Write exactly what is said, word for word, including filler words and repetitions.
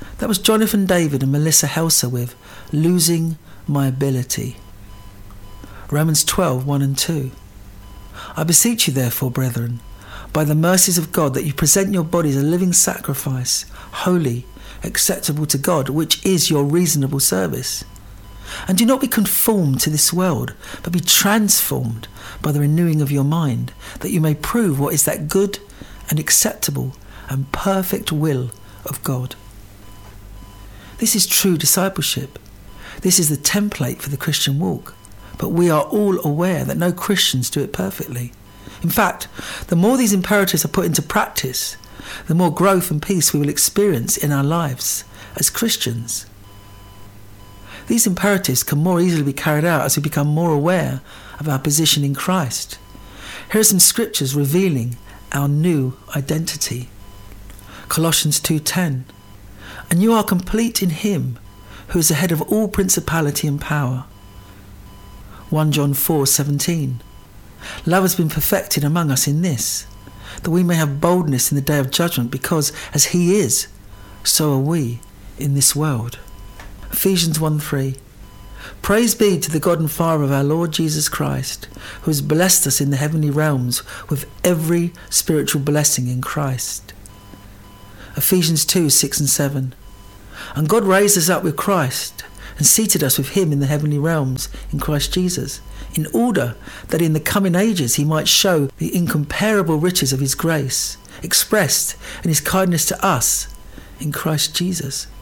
That was Jonathan David and Melissa Helser with Losing My Ability. Romans twelve, one and two. I beseech you therefore, brethren, by the mercies of God, that you present your bodies a living sacrifice, holy, acceptable to God, which is your reasonable service. And do not be conformed to this world, but be transformed by the renewing of your mind, that you may prove what is that good and acceptable and perfect will of God. This is true discipleship. This is the template for the Christian walk. But we are all aware that no Christians do it perfectly. In fact, the more these imperatives are put into practice, the more growth and peace we will experience in our lives as Christians. These imperatives can more easily be carried out as we become more aware of our position in Christ. Here are some scriptures revealing our new identity. Colossians two ten. And you are complete in him who is the head of all principality and power. First John four seventeen. Love has been perfected among us in this, that we may have boldness in the day of judgment, because as he is, so are we in this world. Ephesians one three. Praise be to the God and Father of our Lord Jesus Christ, who has blessed us in the heavenly realms with every spiritual blessing in Christ. Ephesians two six and seven. And God raised us up with Christ and seated us with him in the heavenly realms in Christ Jesus, in order that in the coming ages he might show the incomparable riches of his grace, expressed in his kindness to us in Christ Jesus.